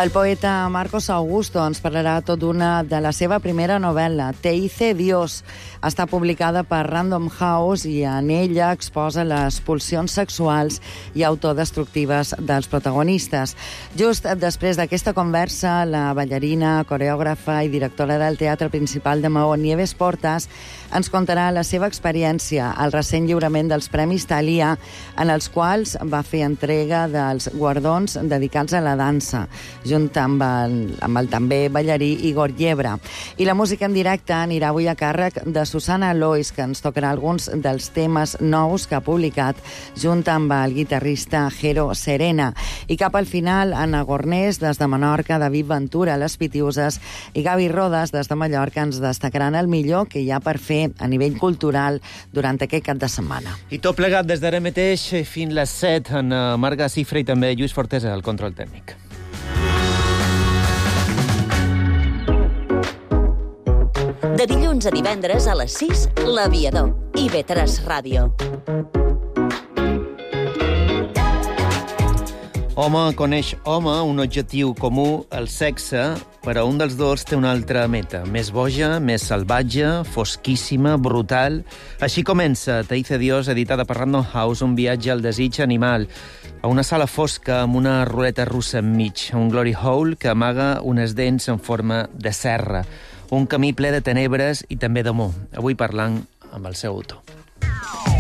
El poeta Marcos Augusto ens parlarà tot d'una de la seva primera novel·la, Te hice Dios. Està publicada per Random House i en ella exposa les pulsions sexuals i autodestructives dels protagonistes. Just després d'aquesta conversa, la ballarina, coreògrafa i directora del Teatre Principal de Maó, Nieves Portas, ens contarà la seva experiència al recent lliurament dels Premis Thalia, en els quals va fer entrega dels guardons dedicats a la dansa, junt amb el també ballarí Igor Llebre. I la música en directe anirà avui a càrrec de Susana Lois, que ens tocarà alguns dels temes nous que ha publicat junt amb el guitarrista Jero Serena. I cap al final, Anna Gornés, des de Menorca, David Ventura, les Pitiuses, i Gavi Rodes, des de Mallorca, ens destacaran el millor que hi ha per fer a nivell cultural durant aquest cap de setmana. I tot plegat des d'ara mateix fins les 7 en Marga Cifra i també Lluís Fortesa, el control tècnic. De dilluns a divendres a les 6, L'Aviador, IB3 Ràdio. Home coneix home, un objectiu comú, el sexe, però un dels dos té una altra meta, més boja, més salvatge, fosquíssima, brutal. Així comença Te hice Dios, editada per Random House, un viatge al desig animal, a una sala fosca amb una ruleta russa enmig, a un glory hole que amaga unes dents en forma de serra, un camí ple de tenebres i també d'amor. Avui parlant amb el seu autor.